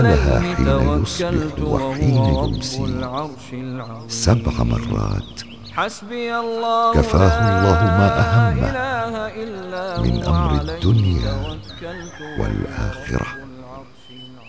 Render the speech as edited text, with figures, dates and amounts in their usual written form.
لها حين يصبح وحين يمسي 7 مرات. كفاه الله ما أهمه من أمر الدنيا والآخرة.